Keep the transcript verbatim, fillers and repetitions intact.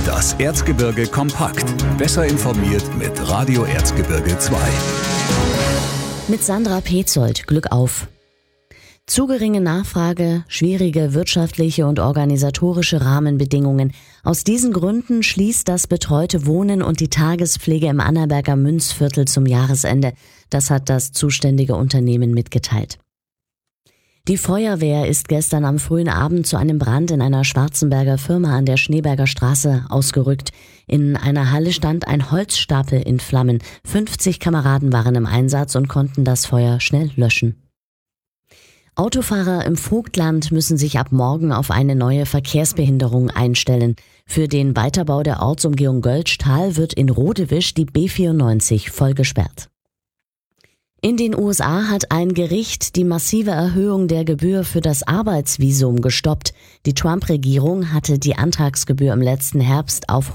Das Erzgebirge kompakt. Besser informiert mit Radio Erzgebirge zwei. Mit Sandra Petzold. Glück auf. Zu geringe Nachfrage, schwierige wirtschaftliche und organisatorische Rahmenbedingungen. Aus diesen Gründen schließt das betreute Wohnen und die Tagespflege im Annaberger Münzviertel zum Jahresende. Das hat das zuständige Unternehmen mitgeteilt. Die Feuerwehr ist gestern am frühen Abend zu einem Brand in einer Schwarzenberger Firma an der Schneeberger Straße ausgerückt. In einer Halle stand ein Holzstapel in Flammen. fünfzig Kameraden waren im Einsatz und konnten das Feuer schnell löschen. Autofahrer im Vogtland müssen sich ab morgen auf eine neue Verkehrsbehinderung einstellen. Für den Weiterbau der Ortsumgehung Göltzschtal wird in Rodewisch die B vierundneunzig voll gesperrt. In den U S A hat ein Gericht die massive Erhöhung der Gebühr für das Arbeitsvisum gestoppt. Die Trump-Regierung hatte die Antragsgebühr im letzten Herbst auf